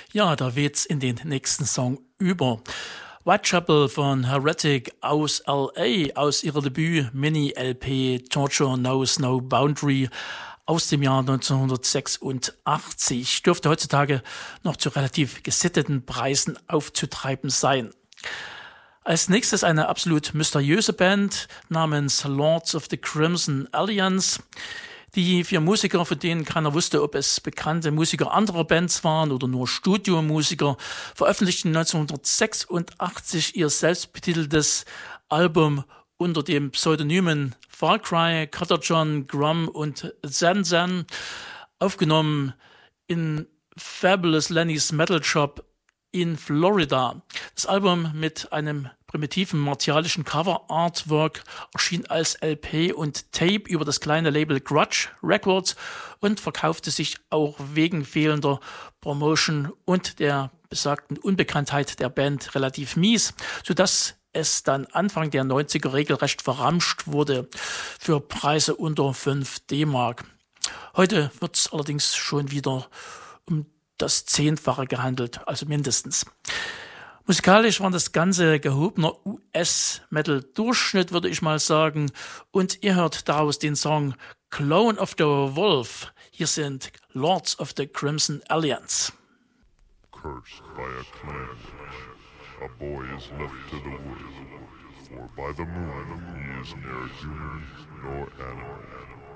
Ja, da weht's in den nächsten Song über. Whitechapel von Heretic aus L.A., aus ihrer Debüt-Mini-LP Torture Knows No Boundary aus dem Jahr 1986. Dürfte heutzutage noch zu relativ gesitteten Preisen aufzutreiben sein. Als nächstes eine absolut mysteriöse Band namens Lords of the Crimson Alliance. Die 4 Musiker, von denen keiner wusste, ob es bekannte Musiker anderer Bands waren oder nur Studiomusiker, veröffentlichten 1986 ihr selbstbetiteltes Album unter dem Pseudonymen Far Cry, Cutter John, Grum und Zan Zan, aufgenommen in Fabulous Lenny's Metal Shop in Florida. Das Album mit einem primitiven martialischen Cover-Artwork erschien als LP und Tape über das kleine Label Grudge Records und verkaufte sich auch wegen fehlender Promotion und der besagten Unbekanntheit der Band relativ mies, sodass es dann Anfang der 90er regelrecht verramscht wurde für Preise unter 5 D-Mark. Heute wird es allerdings schon wieder um das 10-fache gehandelt, also mindestens. Musikalisch war das Ganze gehobener US-Metal-Durchschnitt, würde ich mal sagen. Und ihr hört daraus den Song Clone of the Wolf. Hier sind Lords of the Crimson Alliance. Cursed by a clan witch, a boy is left to the wood, for by the moon he is ne'er human nor animal.